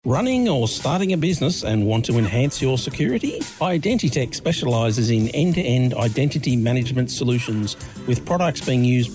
Running or starting a business and want to enhance your security? Identitech specialises in end-to-end identity management solutions with products being used